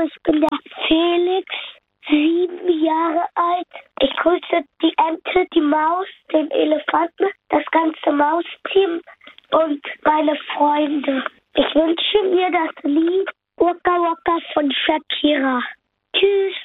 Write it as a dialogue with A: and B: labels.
A: ich bin der Felix, 7 Jahre alt. Ich grüße die Ente, die Maus, den Elefanten, das ganze Mausteam und meine Freunde. Ich wünsche mir das Lied Waka Waka von Shakira. Tschüss.